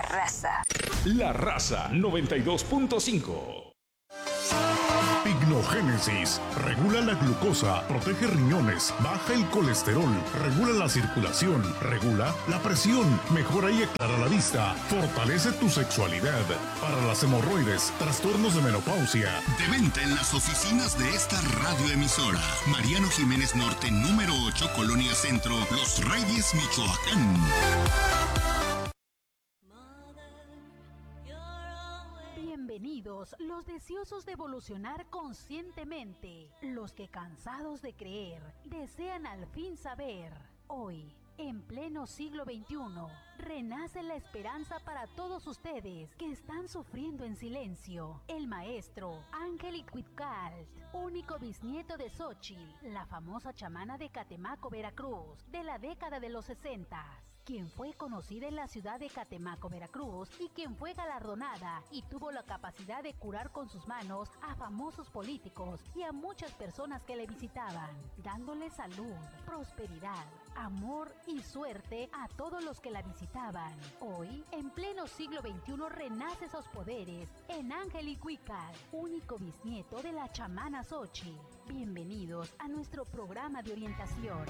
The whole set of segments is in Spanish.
Raza. La Raza 92.5. Pignogénesis. Regula la glucosa, protege riñones, baja el colesterol, regula la circulación, regula la presión, mejora y aclara la vista, fortalece tu sexualidad. Para las hemorroides, trastornos de menopausia. De venta en las oficinas de esta radioemisora. Mariano Jiménez Norte, número 8, Colonia Centro, Los Reyes, Michoacán. Bienvenidos los deseosos de evolucionar conscientemente, los que cansados de creer, desean al fin saber. Hoy, en pleno siglo XXI, renace la esperanza para todos ustedes que están sufriendo en silencio. El maestro Ángel Icuitcalt, único bisnieto de Xochitl, la famosa chamana de Catemaco, Veracruz, de la década de los 60, quien fue conocida en la ciudad de Catemaco, Veracruz, y quien fue galardonada y tuvo la capacidad de curar con sus manos a famosos políticos y a muchas personas que le visitaban, dándole salud, prosperidad, amor y suerte a todos los que la visitaban. Hoy, en pleno siglo XXI, renace esos poderes en Ángel Icuitcalt, único bisnieto de la chamana Xochitl. Bienvenidos a nuestro programa de orientación.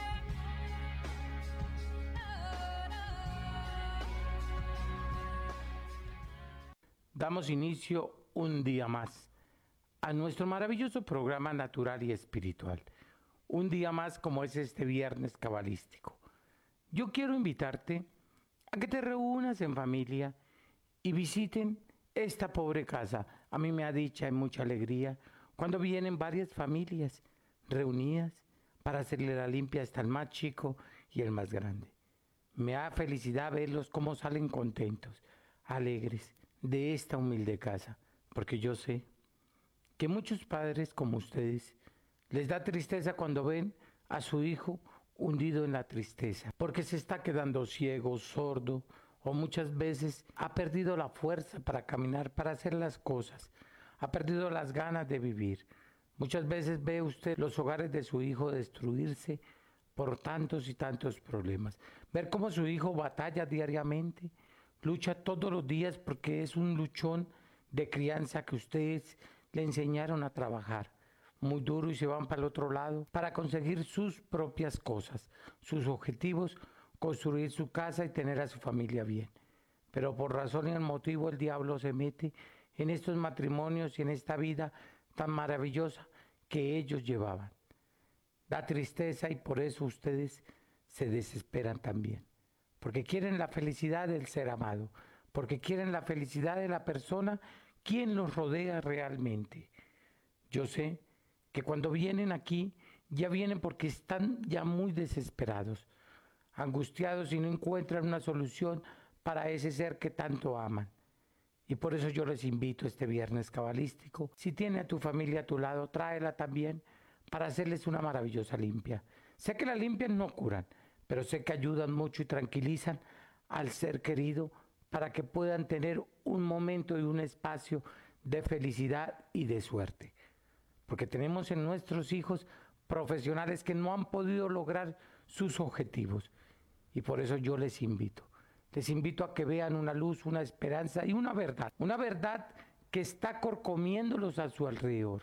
Damos inicio un día más a nuestro maravilloso programa natural y espiritual. Un día más como es este viernes cabalístico. Yo quiero invitarte a que te reúnas en familia y visiten esta pobre casa. A mí me ha dicho en mucha alegría cuando vienen varias familias reunidas para hacerle la limpia hasta el más chico y el más grande. Me da felicidad verlos cómo salen contentos, alegres de esta humilde casa, porque yo sé que muchos padres como ustedes les da tristeza cuando ven a su hijo hundido en la tristeza, porque se está quedando ciego, sordo, o muchas veces ha perdido la fuerza para caminar, para hacer las cosas, ha perdido las ganas de vivir. Muchas veces ve usted los hogares de su hijo destruirse por tantos y tantos problemas. Ver cómo su hijo batalla diariamente, lucha todos los días porque es un luchón de crianza que ustedes le enseñaron a trabajar muy duro y se van para el otro lado para conseguir sus propias cosas, sus objetivos, construir su casa y tener a su familia bien. Pero por razón y el motivo el diablo se mete en estos matrimonios y en esta vida tan maravillosa que ellos llevaban. Da tristeza y por eso ustedes se desesperan también. Porque quieren la felicidad del ser amado, porque quieren la felicidad de la persona quien los rodea realmente. Yo sé que cuando vienen aquí, ya vienen porque están ya muy desesperados, angustiados y no encuentran una solución para ese ser que tanto aman. Y por eso yo les invito este viernes cabalístico, si tiene a tu familia a tu lado, tráela también para hacerles una maravillosa limpia. Sé que las limpias no curan, pero sé que ayudan mucho y tranquilizan al ser querido para que puedan tener un momento y un espacio de felicidad y de suerte. Porque tenemos en nuestros hijos profesionales que no han podido lograr sus objetivos. Y por eso yo les invito a que vean una luz, una esperanza y una verdad que está corcomiéndolos a su alrededor.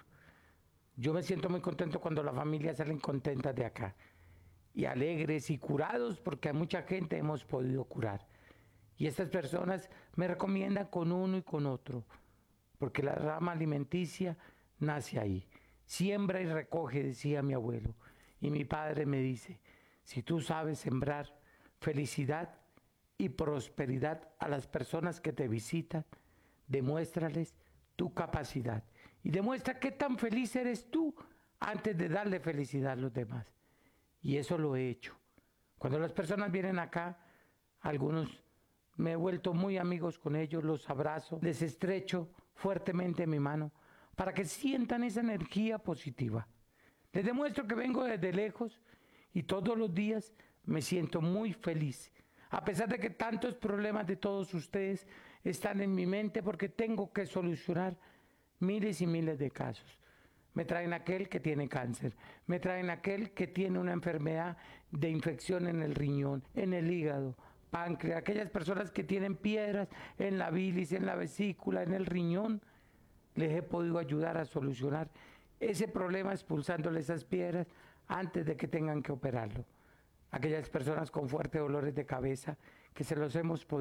Yo me siento muy contento cuando las familias salen contentas de acá y alegres y curados, porque a mucha gente hemos podido curar. Y estas personas me recomiendan con uno y con otro, porque la rama alimenticia nace ahí. Siembra y recoge, decía mi abuelo. Y mi padre me dice, si tú sabes sembrar felicidad y prosperidad a las personas que te visitan, demuéstrales tu capacidad y demuestra qué tan feliz eres tú antes de darle felicidad a los demás. Y eso lo he hecho. Cuando las personas vienen acá, algunos me he vuelto muy amigos con ellos, los abrazo, les estrecho fuertemente mi mano para que sientan esa energía positiva. Les demuestro que vengo desde lejos y todos los días me siento muy feliz, a pesar de que tantos problemas de todos ustedes están en mi mente porque tengo que solucionar miles y miles de casos. Me traen aquel que tiene cáncer, me traen aquel que tiene una enfermedad de infección en el riñón, en el hígado, páncreas, aquellas personas que tienen piedras en la bilis, en la vesícula, en el riñón, les he podido ayudar a solucionar ese problema expulsándole esas piedras antes de que tengan que operarlo. Aquellas personas con fuertes dolores de cabeza que se los hemos podido